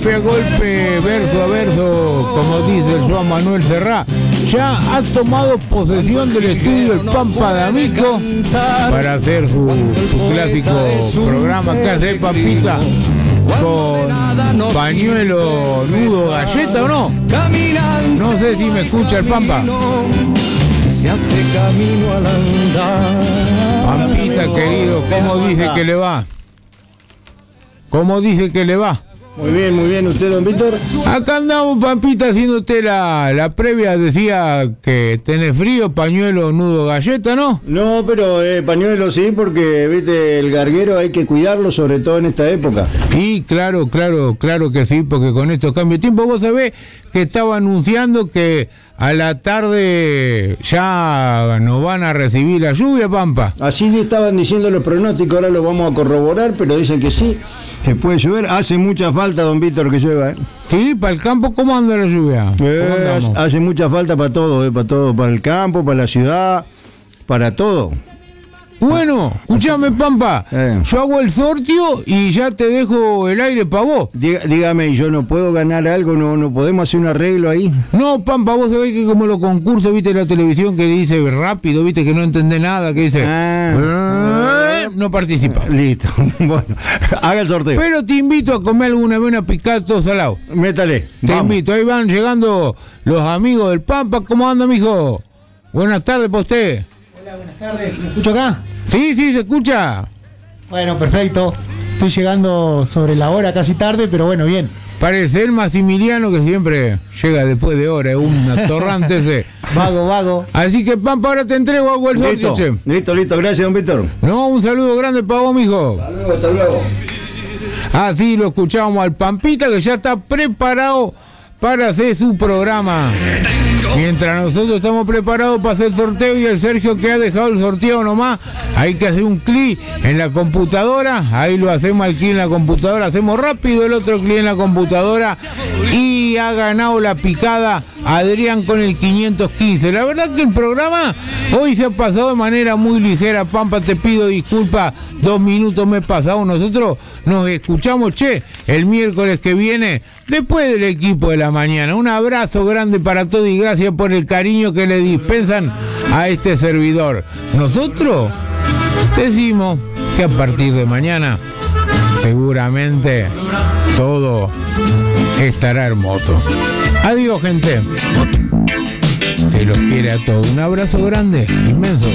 golpe a golpe, verso a verso, como dice el Joan Manuel Serrat, ya ha tomado posesión del estudio el Pampa D'Amico para hacer su clásico programa que hace Pampita con pañuelo, nudo, galleta o no. No sé si me escucha el Pampa. Se hace camino al andar. Pampita querido, ¿cómo dice que le va? ¿Cómo dice que le va? Muy bien, ¿usted, don Víctor? Acá andamos, Pampita, haciéndote la previa. Decía que tenés frío, pañuelo, nudo, galleta, ¿no? No, pero pañuelo sí, porque, viste, el garguero hay que cuidarlo, sobre todo en esta época. Y claro que sí, porque con estos cambios de tiempo, vos sabés que estaba anunciando que a la tarde ya nos van a recibir la lluvia, Pampa. Así le estaban diciendo los pronósticos, ahora lo vamos a corroborar, pero dicen que sí, que puede llover. Hace mucha falta, don Víctor, que llueva, ¿eh? Sí, para el campo, ¿cómo anda la lluvia? Hace mucha falta para todo, para el campo, para la ciudad, para todo. Bueno, escúchame, Pampa, yo hago el sorteo y ya te dejo el aire para vos. Dígame, ¿yo no puedo ganar algo? ¿No podemos hacer un arreglo ahí? No, Pampa, vos sabés que como los concursos, viste, la televisión que dice rápido, viste, que no entendés nada, que dice... no participa. Listo, bueno, haga el sorteo. Pero te invito a comer alguna vez una picada todo salado. Métale. Te invito, ahí van llegando los amigos del Pampa. ¿Cómo anda, mijo? Buenas tardes para usted. Hola, buenas tardes. ¿Me escucho acá? Sí, se escucha. Bueno, perfecto. Estoy llegando sobre la hora, casi tarde, pero bueno, bien. Parece el Maximiliano que siempre llega después de hora, es un atorrante ese. Vago. Así que, Pampa, ahora te entrego algo el sorteo, che. Listo, gracias, don Víctor. No, un saludo grande para vos, mijo. Hasta luego. Así lo escuchamos al Pampita, que ya está preparado para hacer su programa. Mientras nosotros estamos preparados para hacer el sorteo y el Sergio que ha dejado el sorteo nomás, hay que hacer un clic en la computadora, ahí lo hacemos al clic en la computadora, hacemos rápido el otro clic en la computadora y ha ganado la picada Adrián con el 515. La verdad que el programa hoy se ha pasado de manera muy ligera, Pampa, te pido disculpas, 2 minutos me he pasado. Nosotros nos escuchamos, el miércoles que viene, después del equipo de la mañana. Un abrazo grande para todos y gracias por el cariño que le dispensan a este servidor. Nosotros decimos que a partir de mañana seguramente todo estará hermoso. Adiós, gente. Se los quiere a todos. Un abrazo grande, inmenso.